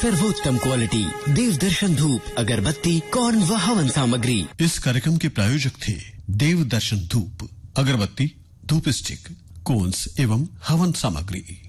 सर्वोत्तम क्वालिटी देव दर्शन धूप, अगरबत्ती, कॉर्न व हवन सामग्री। इस कार्यक्रम के प्रायोजक थे देव दर्शन धूप, अगरबत्ती, धूप स्टिक, कोन्स एवं हवन सामग्री।